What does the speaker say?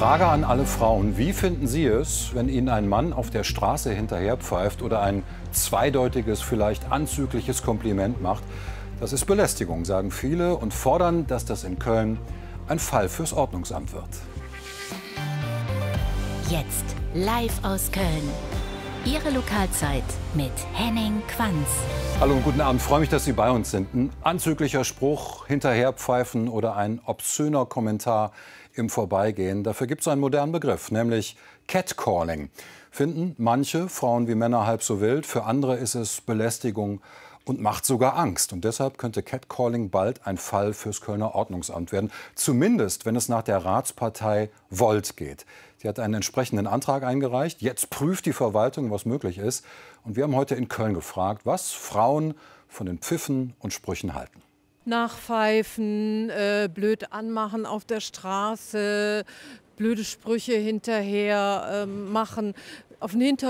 Frage an alle Frauen. Wie finden Sie es, wenn Ihnen ein Mann auf der Straße hinterherpfeift oder ein zweideutiges, vielleicht anzügliches Kompliment macht? Das ist Belästigung, sagen viele und fordern, dass das in Köln ein Fall fürs Ordnungsamt wird. Jetzt live aus Köln. Ihre Lokalzeit mit Henning Quanz. Hallo und guten Abend, freue mich, dass Sie bei uns sind. Ein anzüglicher Spruch, hinterherpfeifen oder ein obszöner Kommentar im Vorbeigehen. Dafür gibt es einen modernen Begriff, nämlich Catcalling. Finden manche, Frauen wie Männer, halb so wild. Für andere ist es Belästigung und macht sogar Angst. Und deshalb könnte Catcalling bald ein Fall fürs Kölner Ordnungsamt werden. Zumindest, wenn es nach der Ratspartei Volt geht. Die hat einen entsprechenden Antrag eingereicht. Jetzt prüft die Verwaltung, was möglich ist. Und wir haben heute in Köln gefragt, was Frauen von den Pfiffen und Sprüchen halten. Nachpfeifen, blöd anmachen auf der Straße, blöde Sprüche hinterher machen, auf den